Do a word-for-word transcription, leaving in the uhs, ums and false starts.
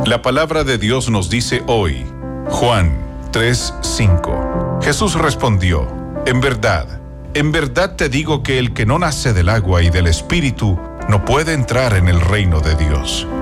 La palabra de Dios nos dice hoy, Juan tres cinco. Jesús respondió, en verdad, en verdad te digo que el que no nace del agua y del Espíritu no puede entrar en el reino de Dios.